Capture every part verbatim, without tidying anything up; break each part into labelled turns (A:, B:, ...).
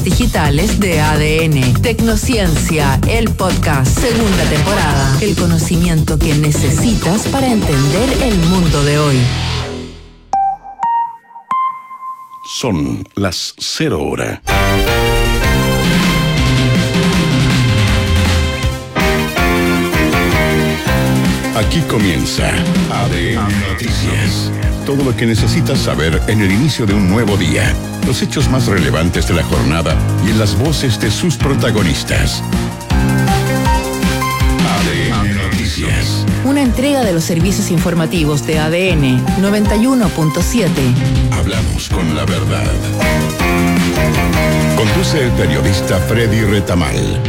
A: Digitales de A D N. Tecnociencia, el podcast, segunda temporada. El conocimiento que necesitas para entender el mundo de hoy.
B: Son las cero hora. Aquí comienza A D N Noticias. Todo lo que necesitas saber en el inicio de un nuevo día. Los hechos más relevantes de la jornada y en las voces de sus protagonistas. A D N Noticias.
A: Una entrega de los servicios informativos de A D N noventa y uno punto siete.
B: Hablamos con la verdad. Conduce el periodista Freddy Retamal.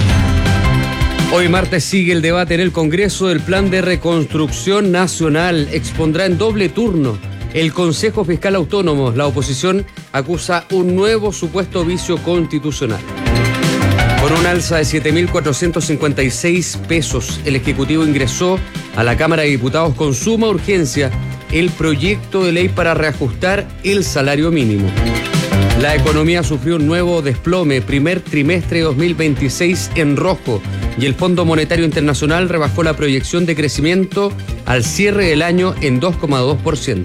C: Hoy martes sigue el debate en el Congreso del Plan de Reconstrucción Nacional. Expondrá en doble turno el Consejo Fiscal Autónomo. La oposición acusa un nuevo supuesto vicio constitucional. Con un alza de siete mil cuatrocientos cincuenta y seis pesos, el Ejecutivo ingresó a la Cámara de Diputados con suma urgencia el proyecto de ley para reajustar el salario mínimo. La economía sufrió un nuevo desplome, primer trimestre de dos mil veintiséis en rojo, y el Fondo Monetario Internacional rebajó la proyección de crecimiento al cierre del año en dos coma dos por ciento.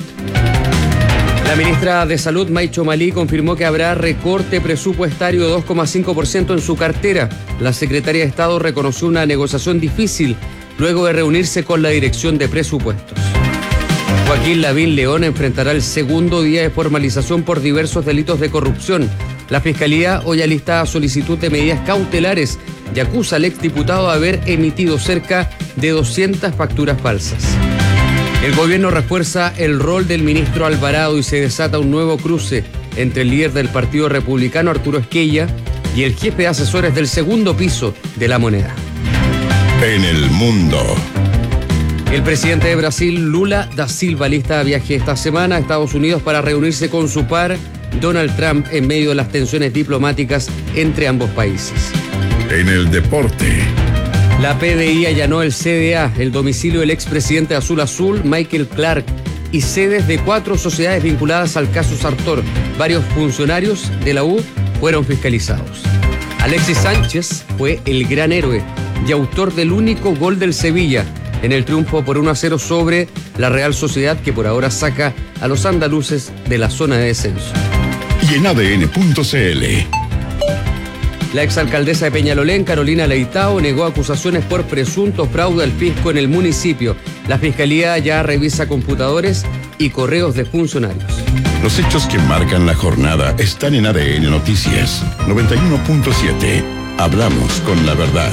C: La ministra de Salud, May Chomalí, confirmó que habrá recorte presupuestario de dos coma cinco por ciento en su cartera. La secretaria de Estado reconoció una negociación difícil luego de reunirse con la Dirección de Presupuestos. Joaquín Lavín León enfrentará el segundo día de formalización por diversos delitos de corrupción. La Fiscalía hoy alista solicitud de medidas cautelares y acusa al exdiputado de haber emitido cerca de doscientas facturas falsas. El gobierno refuerza el rol del ministro Alvarado y se desata un nuevo cruce entre el líder del Partido Republicano, Arturo Esquella, y el jefe de asesores del segundo piso de la moneda.
B: En el mundo.
C: El presidente de Brasil, Lula da Silva, alista viaje esta semana a Estados Unidos para reunirse con su par, Donald Trump, en medio de las tensiones diplomáticas entre ambos países.
B: En el deporte.
C: La P D I allanó el C D A, el domicilio del expresidente Azul Azul, Michael Clark, y sedes de cuatro sociedades vinculadas al caso Sartor. Varios funcionarios de la U fueron fiscalizados. Alexis Sánchez fue el gran héroe y autor del único gol del Sevilla en el triunfo por uno a cero sobre la Real Sociedad, que por ahora saca a los andaluces de la zona de descenso.
B: Y en A D N punto C L.
C: La exalcaldesa de Peñalolén, Carolina Leitao, negó acusaciones por presunto fraude al fisco en el municipio. La Fiscalía ya revisa computadores y correos de funcionarios.
B: Los hechos que marcan la jornada están en A D N Noticias noventa y uno punto siete. Hablamos con la verdad.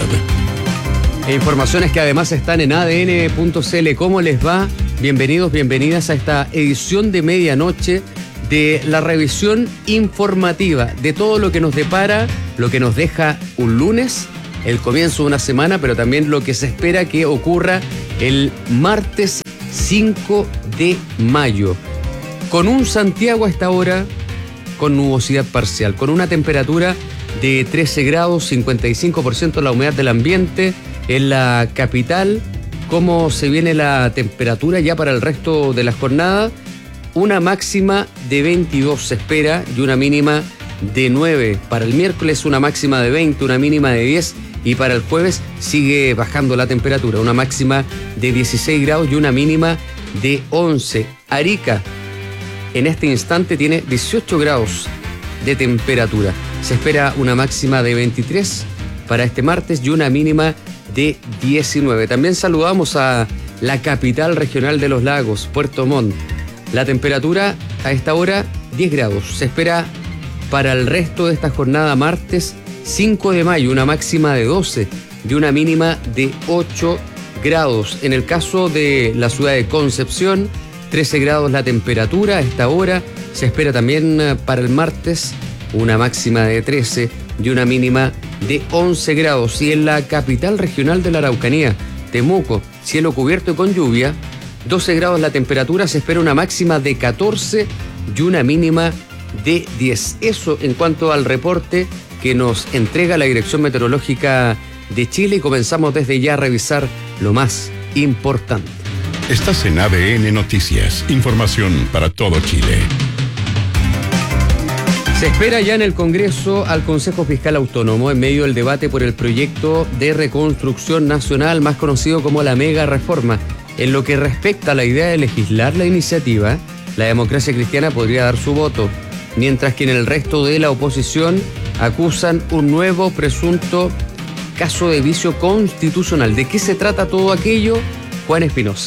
C: E informaciones que además están en A D N punto C L. ¿Cómo les va? Bienvenidos, bienvenidas a esta edición de medianoche de la revisión informativa de todo lo que nos depara, lo que nos deja un lunes, el comienzo de una semana, pero también lo que se espera que ocurra el martes cinco de mayo. Con un Santiago a esta hora con nubosidad parcial, con una temperatura de trece grados, cincuenta y cinco por ciento la humedad del ambiente. En la capital, ¿cómo se viene la temperatura ya para el resto de la jornada? Una máxima de veintidós se espera y una mínima de nueve. Para el miércoles una máxima de veinte, una mínima de diez, y para el jueves sigue bajando la temperatura, una máxima de dieciséis grados y una mínima de once. Arica en este instante tiene dieciocho grados de temperatura. Se espera una máxima de veintitrés para este martes y una mínima de diecinueve. También saludamos a la capital regional de los lagos, Puerto Montt. La temperatura a esta hora diez grados. Se espera para el resto de esta jornada martes cinco de mayo una máxima de doce y una mínima de ocho grados. En el caso de la ciudad de Concepción, trece grados la temperatura a esta hora. Se espera también para el martes una máxima de trece y una mínima de once grados. Y en la capital regional de la Araucanía, Temuco, cielo cubierto con lluvia, doce grados la temperatura, se espera una máxima de catorce y una mínima de diez. Eso en cuanto al reporte que nos entrega la Dirección Meteorológica de Chile, y comenzamos desde ya a revisar lo más importante.
B: Estás en A D N Noticias, información para todo Chile.
C: Se espera ya en el Congreso al Consejo Fiscal Autónomo en medio del debate por el proyecto de reconstrucción nacional, más conocido como la mega reforma. En lo que respecta a la idea de legislar la iniciativa, la Democracia Cristiana podría dar su voto, mientras que en el resto de la oposición acusan un nuevo presunto caso de vicio constitucional. ¿De qué se trata todo aquello? Juan Espinosa.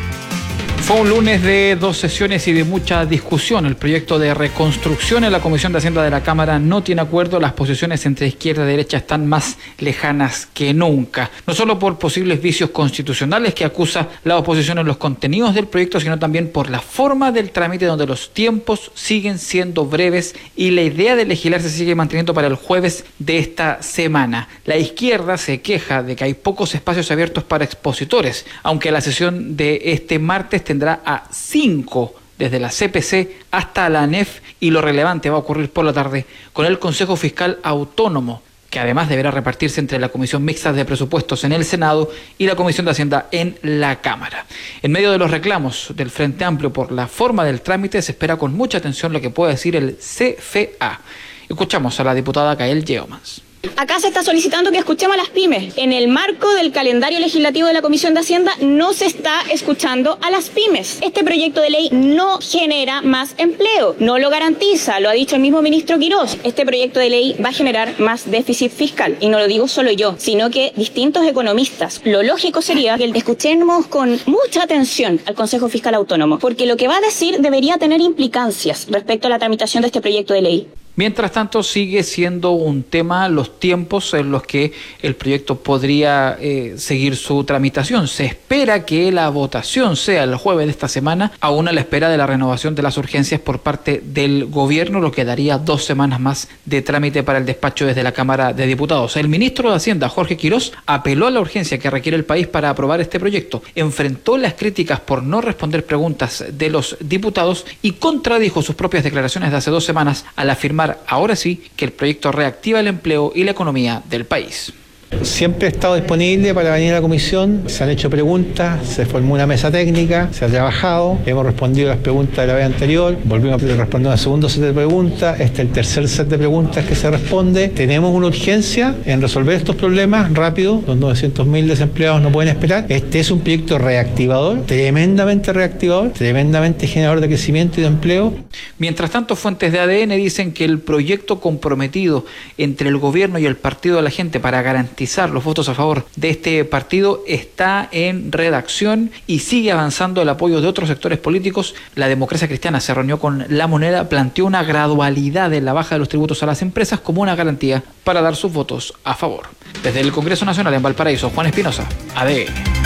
D: Fue un lunes de dos sesiones y de mucha discusión. El proyecto de reconstrucción en la Comisión de Hacienda de la Cámara no tiene acuerdo. Las posiciones entre izquierda y derecha están más lejanas que nunca. No solo por posibles vicios constitucionales que acusa la oposición en los contenidos del proyecto, sino también por la forma del trámite, donde los tiempos siguen siendo breves y la idea de legislar se sigue manteniendo para el jueves de esta semana. La izquierda se queja de que hay pocos espacios abiertos para expositores, aunque la sesión de este martes tendrá a cinco, desde la C P C hasta la A N E F, y lo relevante va a ocurrir por la tarde con el Consejo Fiscal Autónomo, que además deberá repartirse entre la Comisión Mixta de Presupuestos en el Senado y la Comisión de Hacienda en la Cámara. En medio de los reclamos del Frente Amplio por la forma del trámite, se espera con mucha atención lo que puede decir el C F A. Escuchamos a la diputada Kael Yeomans.
E: Acá se está solicitando que escuchemos a las pymes. En el marco del calendario legislativo de la Comisión de Hacienda no se está escuchando a las pymes. Este proyecto de ley no genera más empleo, no lo garantiza, lo ha dicho el mismo ministro Quirós. Este proyecto de ley va a generar más déficit fiscal, y no lo digo solo yo, sino que distintos economistas. Lo lógico sería que escuchemos con mucha atención al Consejo Fiscal Autónomo, porque lo que va a decir debería tener implicancias respecto a la tramitación de este proyecto de ley.
D: Mientras tanto, sigue siendo un tema los tiempos en los que el proyecto podría eh, seguir su tramitación. Se espera que la votación sea el jueves de esta semana, aún a la espera de la renovación de las urgencias por parte del gobierno, lo que daría dos semanas más de trámite para el despacho desde la Cámara de Diputados. El ministro de Hacienda, Jorge Quirós, apeló a la urgencia que requiere el país para aprobar este proyecto, enfrentó las críticas por no responder preguntas de los diputados y contradijo sus propias declaraciones de hace dos semanas al afirmar ahora sí que el proyecto reactiva el empleo y la economía del país.
F: Siempre he estado disponible para venir a la comisión, se han hecho preguntas, se formó una mesa técnica, se ha trabajado, hemos respondido a las preguntas de la vez anterior, volvimos a responder un segundo set de preguntas, este es el tercer set de preguntas que se responde. Tenemos una urgencia en resolver estos problemas rápido, los novecientos mil desempleados no pueden esperar. Este es un proyecto reactivador, tremendamente reactivador, tremendamente generador de crecimiento y de empleo.
D: Mientras tanto, fuentes de A D N dicen que el proyecto comprometido entre el gobierno y el Partido de la Gente para garantizar los votos a favor de este partido está en redacción y sigue avanzando el apoyo de otros sectores políticos. La Democracia Cristiana se reunió con La Moneda, planteó una gradualidad en la baja de los tributos a las empresas como una garantía para dar sus votos a favor. Desde el Congreso Nacional en Valparaíso, Juan Espinosa, A D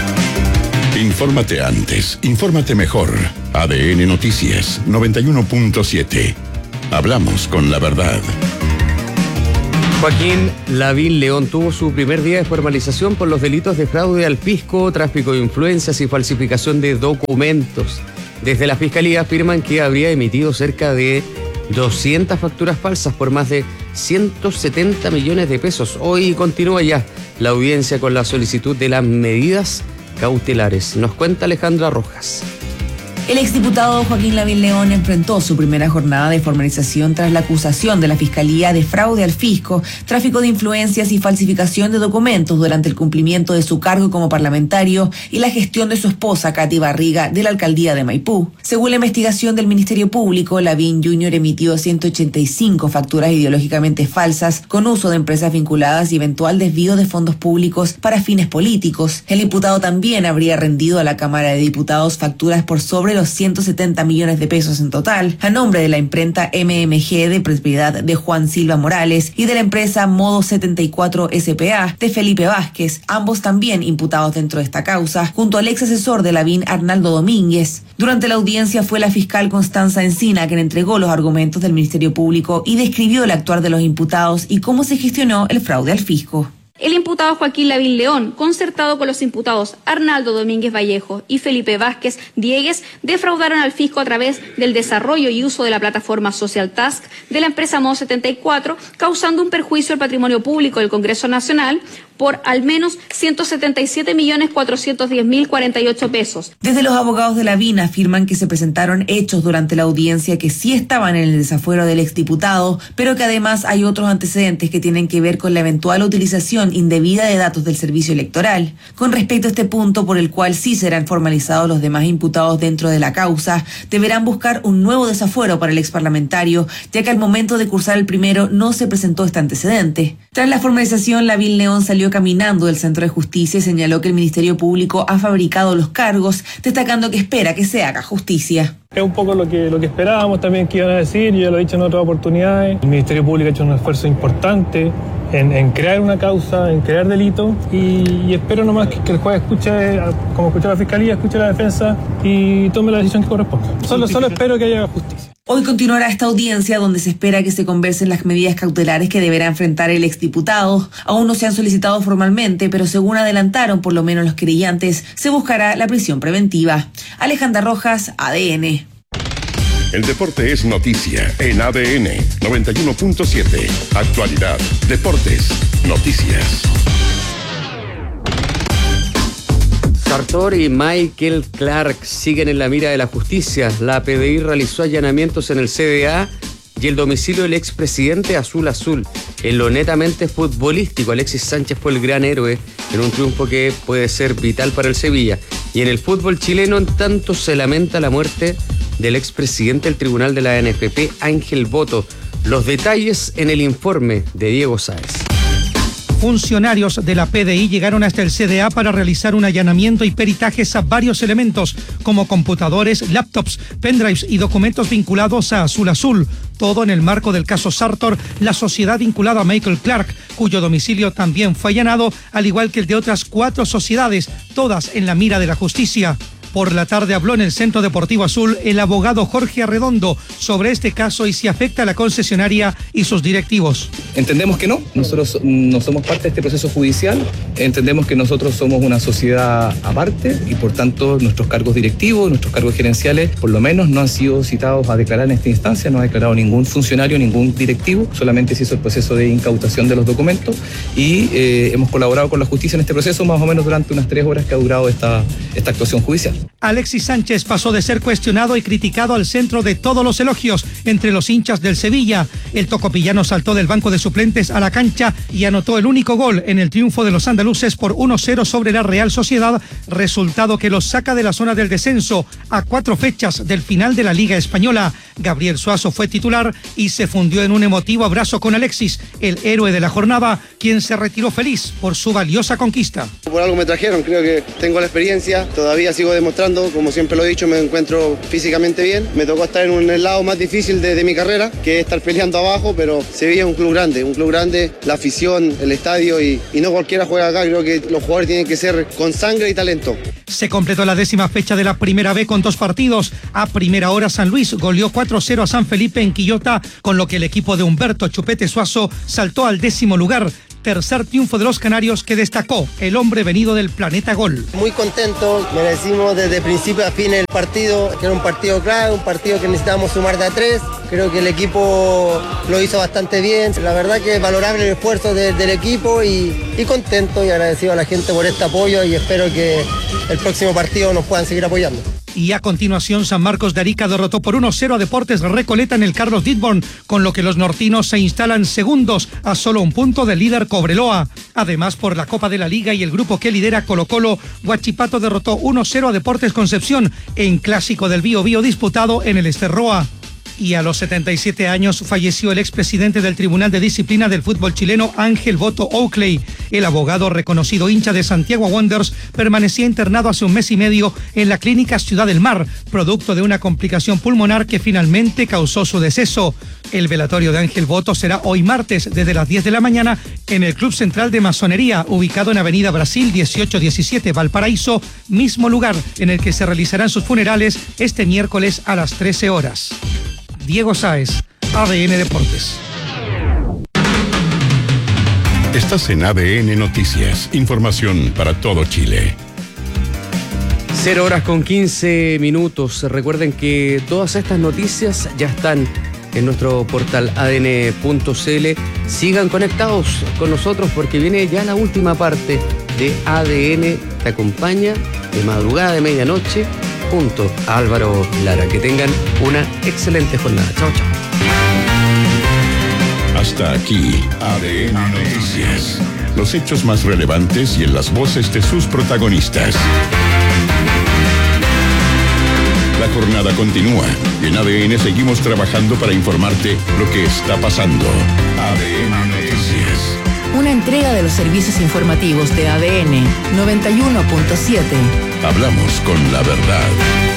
D: N.
B: Infórmate antes, infórmate mejor. A D N Noticias noventa y uno punto siete. Hablamos con la verdad.
C: Joaquín Lavín León tuvo su primer día de formalización por los delitos de fraude al fisco, tráfico de influencias y falsificación de documentos. Desde la Fiscalía afirman que habría emitido cerca de doscientas facturas falsas por más de ciento setenta millones de pesos. Hoy continúa ya la audiencia con la solicitud de las medidas cautelares. Nos cuenta Alejandra Rojas.
G: El exdiputado Joaquín Lavín León enfrentó su primera jornada de formalización tras la acusación de la Fiscalía de fraude al fisco, tráfico de influencias y falsificación de documentos durante el cumplimiento de su cargo como parlamentario y la gestión de su esposa, Katy Barriga, de la alcaldía de Maipú. Según la investigación del Ministerio Público, Lavín junior emitió ciento ochenta y cinco facturas ideológicamente falsas con uso de empresas vinculadas y eventual desvío de fondos públicos para fines políticos. El imputado también habría rendido a la Cámara de Diputados facturas por sobre los ciento setenta millones de pesos en total, a nombre de la imprenta M M G de propiedad de Juan Silva Morales y de la empresa Modo setenta y cuatro S P A de Felipe Vázquez, ambos también imputados dentro de esta causa, junto al ex asesor de Lavín, Arnaldo Domínguez. Durante la audiencia fue la fiscal Constanza Encina quien entregó los argumentos del Ministerio Público y describió el actuar de los imputados y cómo se gestionó el fraude al fisco.
H: El imputado Joaquín Lavín León, concertado con los imputados Arnaldo Domínguez Vallejo y Felipe Vázquez Diegues, defraudaron al fisco a través del desarrollo y uso de la plataforma Social Task de la empresa Modo setenta y cuatro, causando un perjuicio al patrimonio público del Congreso Nacional por al menos ciento setenta y siete millones cuatrocientos diez mil cuarenta y ocho pesos.
G: Desde los abogados de Lavín afirman que se presentaron hechos durante la audiencia que sí estaban en el desafuero del exdiputado, pero que además hay otros antecedentes que tienen que ver con la eventual utilización indebida de datos del servicio electoral. Con respecto a este punto, por el cual sí serán formalizados los demás imputados dentro de la causa, deberán buscar un nuevo desafuero para el exparlamentario, ya que al momento de cursar el primero no se presentó este antecedente. Tras la formalización, Lavín León salió caminando del Centro de Justicia y señaló que el Ministerio Público ha fabricado los cargos, destacando que espera que se haga justicia.
I: Es un poco lo que, lo que esperábamos también que iban a decir, yo ya lo he dicho en otras oportunidades. El Ministerio Público ha hecho un esfuerzo importante en, en crear una causa, en crear delito y, y espero nomás que, que el juez escuche, como escuchó la Fiscalía, escuche la defensa y tome la decisión que corresponda. Solo, solo espero que haya justicia.
G: Hoy continuará esta audiencia donde se espera que se conversen las medidas cautelares que deberá enfrentar el exdiputado. Aún no se han solicitado formalmente, pero según adelantaron por lo menos los querellantes, se buscará la prisión preventiva. Alejandra Rojas, A D N.
B: El deporte es noticia en A D N noventa y uno punto siete. Actualidad, deportes, noticias.
C: Sartor y Michael Clark siguen en la mira de la justicia. La P D I realizó allanamientos en el C D A y el domicilio del expresidente Azul Azul. En lo netamente futbolístico, Alexis Sánchez fue el gran héroe en un triunfo que puede ser vital para el Sevilla. Y en el fútbol chileno, en tanto, se lamenta la muerte del expresidente del Tribunal de la N F P, Ángel Boto. Los detalles en el informe de Diego Sáez.
J: Funcionarios de la P D I llegaron hasta el C D A para realizar un allanamiento y peritajes a varios elementos, como computadores, laptops, pendrives y documentos vinculados a Azul Azul. Todo en el marco del caso Sartor, la sociedad vinculada a Michael Clark, cuyo domicilio también fue allanado, al igual que el de otras cuatro sociedades, todas en la mira de la justicia. Por la tarde habló en el Centro Deportivo Azul el abogado Jorge Arredondo sobre este caso y si afecta a la concesionaria y sus directivos.
K: Entendemos que no, nosotros no somos parte de este proceso judicial, entendemos que nosotros somos una sociedad aparte y por tanto nuestros cargos directivos, nuestros cargos gerenciales por lo menos no han sido citados a declarar en esta instancia, no ha declarado ningún funcionario, ningún directivo, solamente se hizo el proceso de incautación de los documentos y eh, hemos colaborado con la justicia en este proceso más o menos durante unas tres horas que ha durado esta, esta actuación judicial.
J: Alexis Sánchez pasó de ser cuestionado y criticado al centro de todos los elogios entre los hinchas del Sevilla. El tocopillano saltó del banco de suplentes a la cancha y anotó el único gol en el triunfo de los andaluces por uno cero sobre la Real Sociedad, resultado que los saca de la zona del descenso a cuatro fechas del final de la Liga Española. Gabriel Suazo fue titular y se fundió en un emotivo abrazo con Alexis, el héroe de la jornada, quien se retiró feliz por su valiosa conquista.
L: Por algo me trajeron, creo que tengo la experiencia, todavía sigo demostrando, como siempre lo he dicho, me encuentro físicamente bien. Me tocó estar en un lado más difícil de, de mi carrera, que es estar peleando abajo, pero Sevilla es un club grande, un club grande, la afición, el estadio y, y no cualquiera juega acá, creo que los jugadores tienen que ser con sangre y talento.
J: Se completó la décima fecha de la Primera B con dos partidos. A primera hora San Luis goleó cuatro cero a San Felipe en Quillota, con lo que el equipo de Humberto Chupete Suazo saltó al décimo lugar. Tercer triunfo de los canarios que destacó el hombre venido del Planeta Gol.
M: Muy contento, merecimos desde principio a fin el partido, que era un partido clave, un partido que necesitábamos sumar de a tres. Creo que el equipo lo hizo bastante bien. La verdad que es valorable el esfuerzo de, del equipo y, y contento y agradecido a la gente por este apoyo y espero que el próximo partido nos puedan seguir apoyando.
J: Y a continuación, San Marcos de Arica derrotó por uno cero a Deportes Recoleta en el Carlos Didborn, con lo que los nortinos se instalan segundos a solo un punto del líder Cobreloa. Además, por la Copa de la Liga y el grupo que lidera Colo Colo, Huachipato derrotó uno cero a Deportes Concepción en Clásico del Bío Bío disputado en el Esterroa. Y a los setenta y siete años falleció el expresidente del Tribunal de Disciplina del fútbol chileno, Ángel Boto Oakley. El abogado, reconocido hincha de Santiago Wanderers, permanecía internado hace un mes y medio en la clínica Ciudad del Mar, producto de una complicación pulmonar que finalmente causó su deceso. El velatorio de Ángel Boto será hoy martes desde las diez de la mañana en el Club Central de Masonería, ubicado en Avenida Brasil dieciocho diecisiete, Valparaíso, mismo lugar en el que se realizarán sus funerales este miércoles a las trece horas. Diego Sáez, A D N Deportes.
B: Estás en A D N Noticias, información para todo Chile.
C: Cero horas con quince minutos. Recuerden que todas estas noticias ya están en nuestro portal A D N punto C L. Sigan conectados con nosotros porque viene ya la última parte de A D N Te acompaña de madrugada, de medianoche, junto a Álvaro Lara. Que tengan una excelente jornada. Chao, chao.
B: Hasta aquí, A D N Noticias. Los hechos más relevantes y en las voces de sus protagonistas. La jornada continúa y en A D N seguimos trabajando para informarte lo que está pasando. A D N Noticias.
A: Una entrega de los servicios informativos de A D N noventa y uno punto siete.
B: Hablamos con la verdad.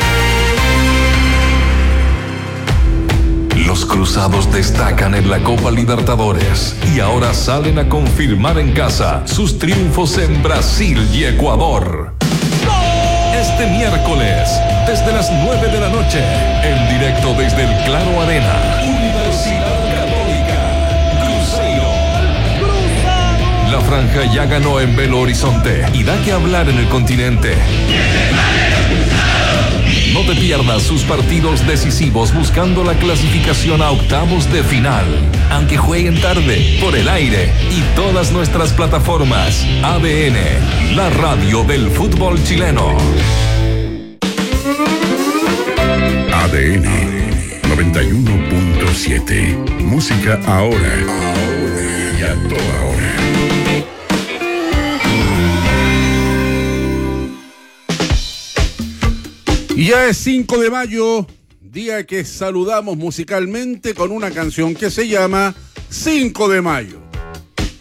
N: Los cruzados destacan en la Copa Libertadores y ahora salen a confirmar en casa sus triunfos en Brasil y Ecuador. Este miércoles, desde las nueve de la noche, en directo desde el Claro Arena, Universidad Católica, Cruzeiro. La franja ya ganó en Belo Horizonte y da que hablar en el continente. No te pierdas sus partidos decisivos buscando la clasificación a octavos de final. Aunque jueguen tarde, por el aire y todas nuestras plataformas. A D N, la radio del fútbol chileno.
B: A D N noventa y uno punto siete. Música ahora y a toda hora.
O: Y ya es cinco de mayo, día que saludamos musicalmente con una canción que se llama cinco de mayo.